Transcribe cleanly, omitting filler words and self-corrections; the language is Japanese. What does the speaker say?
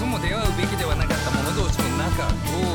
そも出会うべきではなかった者同士の仲ど